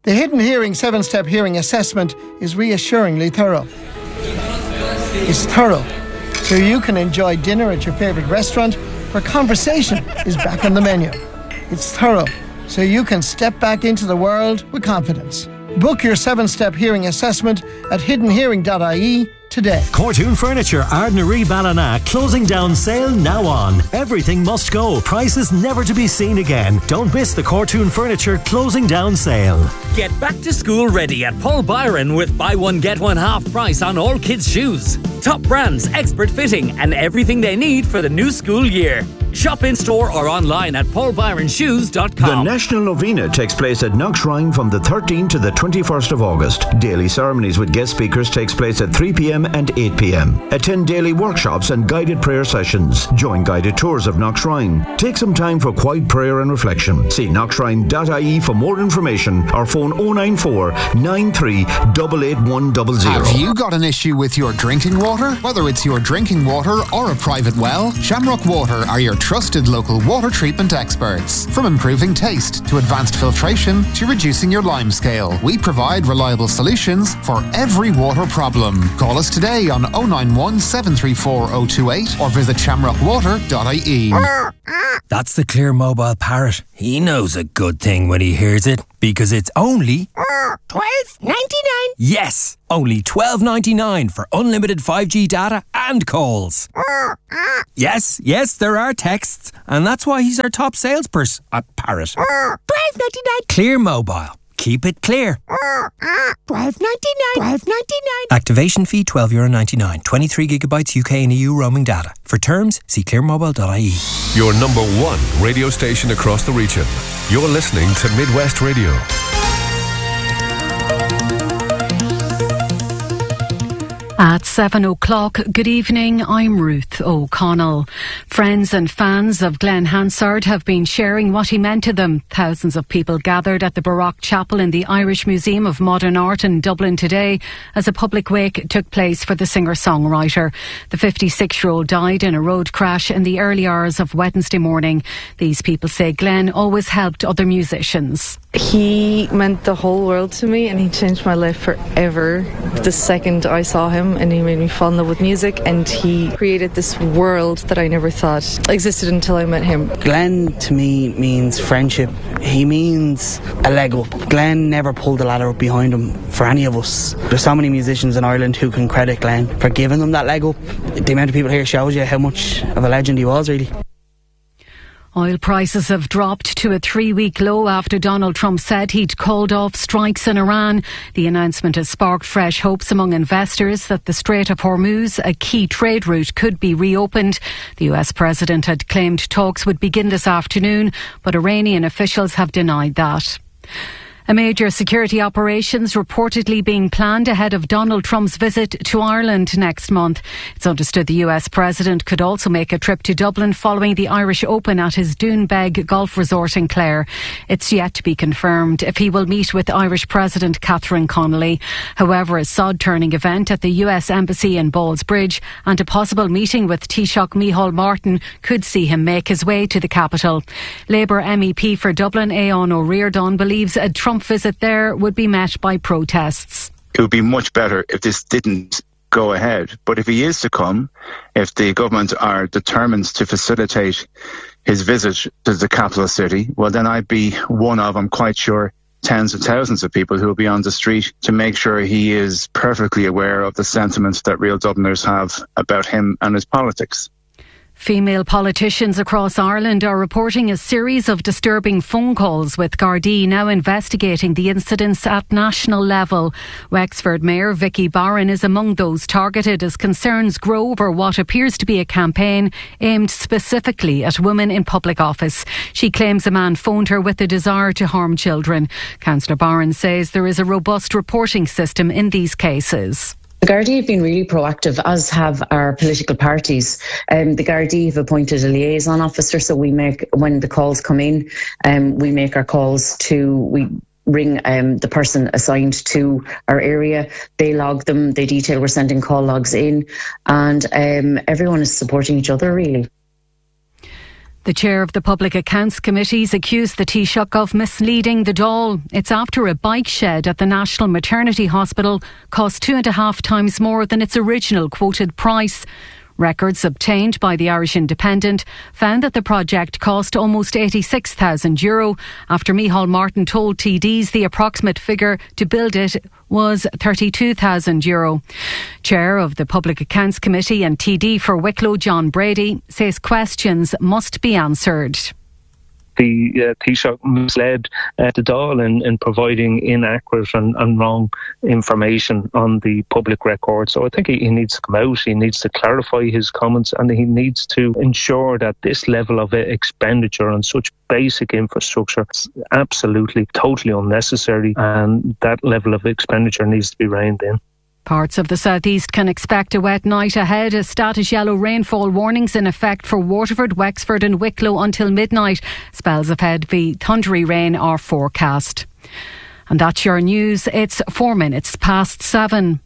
The Hidden Hearing 7-Step Hearing Assessment is reassuringly thorough. It's thorough, so you can enjoy dinner at your favourite restaurant where conversation is back on the menu. It's thorough, so you can step back into the world with confidence. Book your 7-Step Hearing Assessment at hiddenhearing.ie today. Cortoon Furniture, Ardnaree Ballina, closing down sale now on. Everything must go. Prices never to be seen again. Don't miss the Cortoon Furniture closing down sale. Get back to school ready at Paul Byron with buy one get one half price on all kids' shoes. Top brands, expert fitting and everything they need for the new school year. Shop in store or online at paulbyronshoes.com. The National Novena takes place at Knockshrine from the 13th to the 21st of August. Daily ceremonies with guest speakers takes place at 3 p.m. and 8 p.m. Attend daily workshops and guided prayer sessions. Join guided tours of Knockshrine. Take some time for quiet prayer and reflection. See knockshrine.ie for more information or phone 094 93 88100. Have you got an issue with your drinking water? Whether it's your drinking water or a private well, Shamrock Water are your trusted local water treatment experts. From improving taste to advanced filtration to reducing your lime scale, we provide reliable solutions for every water problem. Call us today on 091 734 028 or visit shamrockwater.ie. That's the Clear Mobile Parrot. He knows a good thing when he hears it, because it's only $12.99. Yes, only $12.99 for unlimited 5G data and calls. Yes, there are texts, and that's why he's our top salesperson at Parrot. $12.99. Clear Mobile. Keep it clear. $12.99. Activation fee €12.99. 23 gigabytes UK and EU roaming data. For terms, see clearmobile.ie. Your number one radio station across the region. You're listening to Midwest Radio. At 7 o'clock, good evening, I'm Ruth O'Connell. Friends and fans of Glenn Hansard have been sharing what he meant to them. Thousands of people gathered at the Baroque Chapel in the Irish Museum of Modern Art in Dublin today as a public wake took place for the singer-songwriter. The 56-year-old died in a road crash in the early hours of Wednesday morning. These people say Glenn always helped other musicians. He meant the whole world to me and he changed my life forever. The second I saw him, and he made me fall in love with music, and he created this world that I never thought existed until I met him. Glenn to me means friendship. He means a leg up. Glenn never pulled a ladder up behind him for any of us. There's so many musicians in Ireland who can credit Glenn for giving them that leg up. The amount of people here shows you how much of a legend he was, really. Oil prices have dropped to a 3-week low after Donald Trump said he'd called off strikes in Iran. The announcement has sparked fresh hopes among investors that the Strait of Hormuz, a key trade route, could be reopened. The US president had claimed talks would begin this afternoon, but Iranian officials have denied that. A major security operations reportedly being planned ahead of Donald Trump's visit to Ireland next month. It's understood the US president could also make a trip to Dublin following the Irish Open at his Doonbeg golf resort in Clare. It's yet to be confirmed if he will meet with Irish President Catherine Connolly. However, a sod-turning event at the US Embassy in Ballsbridge and a possible meeting with Taoiseach Micheál Martin could see him make his way to the capital. Labour MEP for Dublin, Aodhán Ó Ríordáin, believes a Trump visit there would be met by protests. It would be much better if this didn't go ahead. But if he is to come, if the government are determined to facilitate his visit to the capital city, well, then I'd be one of, I'm quite sure, tens of thousands of people who will be on the street to make sure he is perfectly aware of the sentiments that real Dubliners have about him and his politics. Female politicians across Ireland are reporting a series of disturbing phone calls, with Gardaí now investigating the incidents at national level. Wexford Mayor Vicky Barron is among those targeted as concerns grow over what appears to be a campaign aimed specifically at women in public office. She claims a man phoned her with a desire to harm children. Councillor Barron says there is a robust reporting system in these cases. The Gardaí have been really proactive, as have our political parties. The Gardaí have appointed a liaison officer, so we make, when the calls come in, we make our calls we ring the person assigned to our area. They log them, they detail we're sending call logs in, and everyone is supporting each other, really. The chair of the Public Accounts Committees accused the Taoiseach of misleading the Dáil. It's after a bike shed at the National Maternity Hospital cost 2.5 times more than its original quoted price. Records obtained by the Irish Independent found that the project cost almost €86,000 after Micheál Martin told TDs the approximate figure to build it was €32,000. Chair of the Public Accounts Committee and TD for Wicklow, John Brady, says questions must be answered. The Taoiseach misled the Dáil in providing inaccurate and wrong information on the public record. So I think he needs to come out, he needs to clarify his comments, and he needs to ensure that this level of expenditure on such basic infrastructure is absolutely, totally unnecessary, and that level of expenditure needs to be reined in. Parts of the southeast can expect a wet night ahead. A status yellow rainfall warnings in effect for Waterford, Wexford and Wicklow until midnight. Spells of heavy thundery rain are forecast. And that's your news. It's 4 minutes past 7.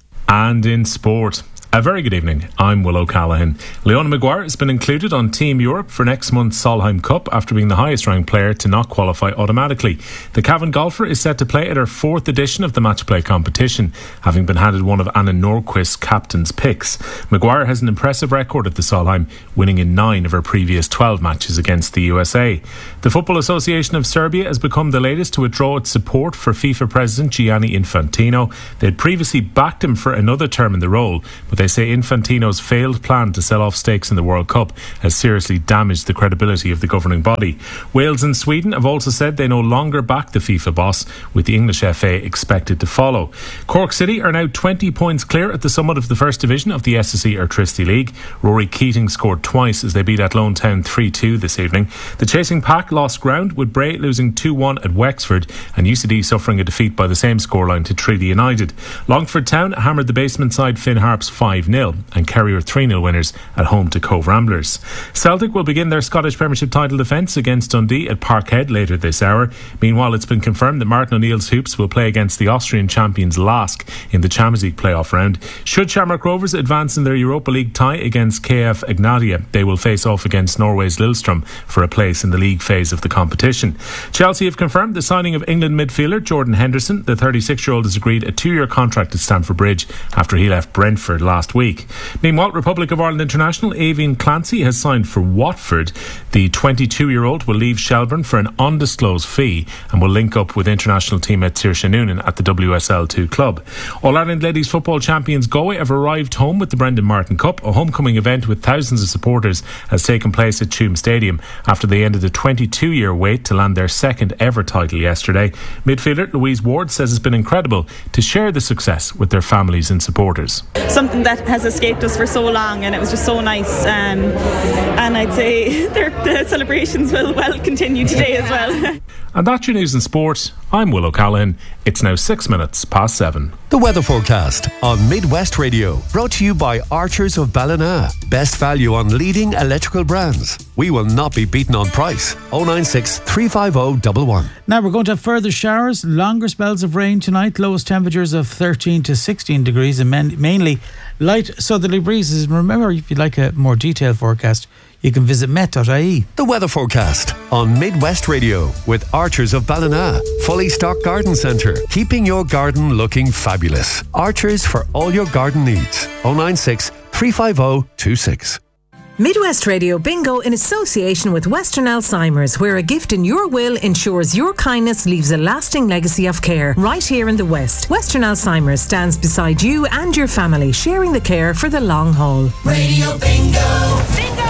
And in sport, a very good evening. I'm Will O'Callaghan. Leona Maguire has been included on Team Europe for next month's Solheim Cup after being the highest ranked player to not qualify automatically. The Cavan golfer is set to play at her 4th edition of the match play competition, having been handed one of Anna Nordqvist's captain's picks. Maguire has an impressive record at the Solheim, winning in 9 of her previous 12 matches against the USA. The Football Association of Serbia has become the latest to withdraw its support for FIFA President Gianni Infantino. They had previously backed him for another term in the role, but they say Infantino's failed plan to sell off stakes in the World Cup has seriously damaged the credibility of the governing body. Wales and Sweden have also said they no longer back the FIFA boss, with the English FA expected to follow. Cork City are now 20 points clear at the summit of the First Division of the SSE Airtricity League. Rory Keating scored twice as they beat Athlone Town 3-2 this evening. The chasing pack lost ground, with Bray losing 2-1 at Wexford and UCD suffering a defeat by the same scoreline to Treaty United. Longford Town hammered the basement side Finn Harps 5-0 and Kerry are 3-0 winners at home to Cove Ramblers. Celtic will begin their Scottish Premiership title defence against Dundee at Parkhead later this hour. Meanwhile, it's been confirmed that Martin O'Neill's Hoops will play against the Austrian champions LASK in the Champions League playoff round. Should Shamrock Rovers advance in their Europa League tie against KF Ignatia, they will face off against Norway's Lillestrøm for a place in the league phase of the competition. Chelsea have confirmed the signing of England midfielder Jordan Henderson. The 36-year-old has agreed a 2-year contract at Stamford Bridge after he left Brentford last week. Meanwhile, Republic of Ireland international Aoibhinn Clancy has signed for Watford. The 22-year-old will leave Shelbourne for an undisclosed fee and will link up with international teammate Saoirse Noonan at the WSL2 club. All-Ireland ladies football champions Galway have arrived home with the Brendan Martin Cup. A homecoming event with thousands of supporters has taken place at Tuam Stadium after they ended a 22-year wait to land their second ever title yesterday. Midfielder Louise Ward says it's been incredible to share the success with their families and supporters. Something that has escaped us for so long, and it was just so nice, and I'd say the celebrations will well continue today as well. And that's your news and sport. I'm Will O'Callaghan. It's now 6 minutes past 7. The weather forecast on Midwest Radio, brought to you by Archers of Ballina. Best value on leading electrical brands. We will not be beaten on price. 096 350 111. Now we're going to have further showers, longer spells of rain tonight, lowest temperatures of 13 to 16 degrees and mainly light southerly breezes. And remember, if you'd like a more detailed forecast, you can visit met.ie. The weather forecast on Midwest Radio with Archers of Ballina. Fully stocked garden centre, keeping your garden looking fabulous. Archers for all your garden needs. 096 350 26. Midwest Radio Bingo in association with Western Alzheimer's, where a gift in your will ensures your kindness leaves a lasting legacy of care right here in the West. Western Alzheimer's stands beside you and your family, sharing the care for the long haul. Radio Bingo!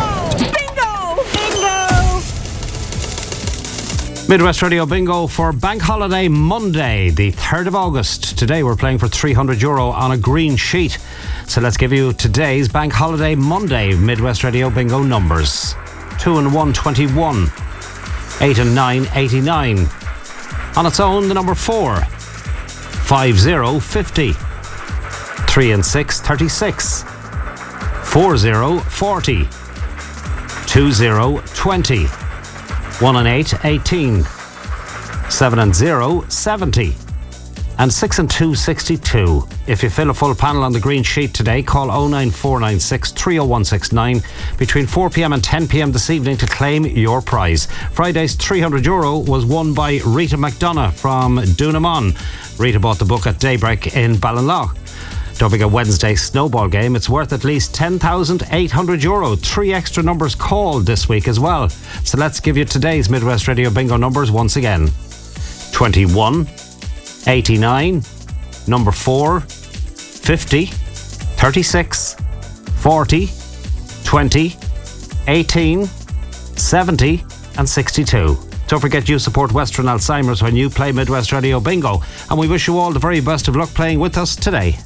Midwest Radio Bingo for Bank Holiday Monday, the 3rd of August. Today we're playing for €300 on a green sheet. So let's give you today's Bank Holiday Monday Midwest Radio Bingo numbers. 2 and 1, 21. 8 and 9, 89. On its own, the number 4. 50, 50. 3 and 6, 36. 40, 40. 20, 20. 1 and 8, 18. 7 and 0, 70. and 6 and 2, 62. If you fill a full panel on the green sheet today, call 09496 30169 between 4pm and 10pm this evening to claim your prize. Friday's €300 was won by Rita McDonough from Doonamon. Rita bought the book at daybreak in Ballinlough. Don't forget Wednesday's snowball game. It's worth at least €10,800. 3 extra numbers called this week as well. So let's give you today's Midwest Radio Bingo numbers once again. 21, 89, number 4, 50, 36, 40, 20, 18, 70 and 62. Don't forget you support Western Alzheimer's when you play Midwest Radio Bingo, and we wish you all the very best of luck playing with us today.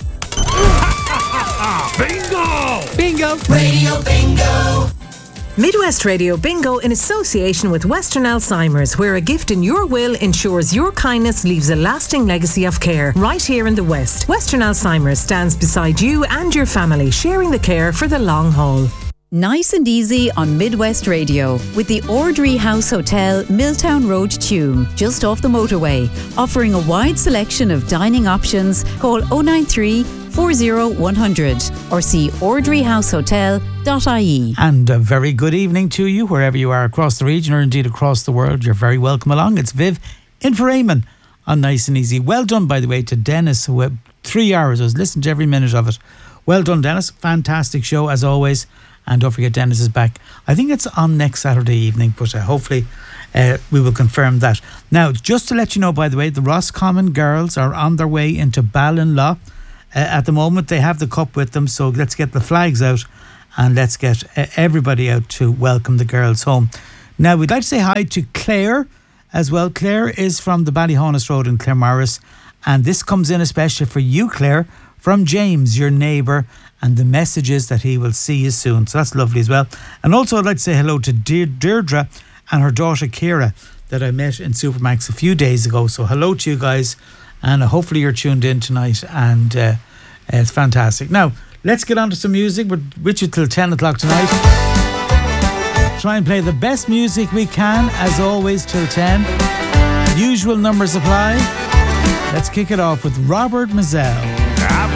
Bingo! Bingo! Radio Bingo! Midwest Radio Bingo in association with Western Alzheimer's, where a gift in your will ensures your kindness leaves a lasting legacy of care. Right here in the West, Western Alzheimer's stands beside you and your family, sharing the care for the long haul. Nice and easy on Midwest Radio with the Ordry House Hotel, Milltown Road, Tuam, just off the motorway. Offering a wide selection of dining options, call 093 40 100 or see ordryhousehotel.ie. And a very good evening to you, wherever you are across the region or indeed across the world. You're very welcome along. It's Viv in for Eamon on Nice and Easy. Well done, by the way, to Dennis, who had 3 hours. I was listening to every minute of it. Well done, Dennis. Fantastic show, as always. And don't forget, Dennis is back. I think it's on next Saturday evening, but hopefully we will confirm that. Now, just to let you know, by the way, the Roscommon girls are on their way into Ballinlough. At the moment, they have the cup with them, so let's get the flags out and let's get everybody out to welcome the girls home. Now, we'd like to say hi to Claire as well. Claire is from the Ballyhonus Road in Claremorris, and this comes in especially for you, Claire, from James, your neighbour, and the message is that he will see you soon. So that's lovely as well. And also I'd like to say hello to Deirdre and her daughter Ciara that I met in Supermax a few days ago. So hello to you guys, and hopefully you're tuned in tonight, and it's fantastic. Now, let's get on to some music. We're with you till 10 o'clock tonight. Try and play the best music we can, as always, till 10. Usual numbers apply. Let's kick it off with Robert Mazel.